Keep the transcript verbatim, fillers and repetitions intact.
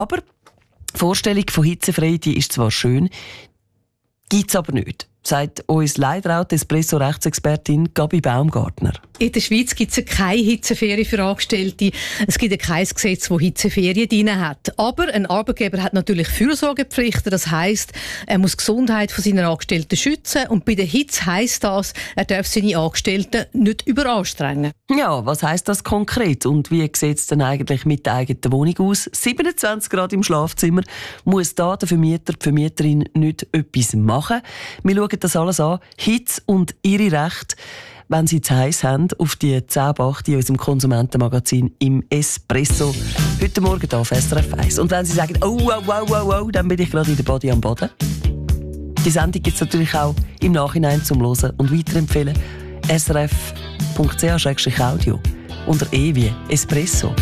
Aber die Vorstellung von hitzefrei, die ist zwar schön, gibt es aber nicht, sagt uns leider auch die Espresso-Rechtsexpertin Gabi Baumgartner. In der Schweiz gibt es keine Hitzeferien für Angestellte. Es gibt kein Gesetz, das Hitzeferien drin hat. Aber ein Arbeitgeber hat natürlich Fürsorgepflichten. Das heisst, er muss die Gesundheit seiner Angestellten schützen. Und bei der Hitze heisst das, er darf seine Angestellten nicht überanstrengen. Ja, was heisst das konkret? Und wie sieht es denn eigentlich mit der eigenen Wohnung aus? siebenundzwanzig Grad im Schlafzimmer. Muss da der Vermieter, die Vermieterin nicht etwas machen? Wir schauen das alles an. Hitze und ihre Rechte, wenn sie zu heiß haben, auf die zehn Bach in unserem Konsumentenmagazin im Espresso. Heute Morgen hier auf S R F eins. Und wenn sie sagen, oh, oh, oh, oh, oh, dann bin ich gerade in der Body am Boden. Die Sendung gibt es natürlich auch im Nachhinein zum Hören und weiterempfehlen. S R F punkt c h slash audio unter E wie Espresso.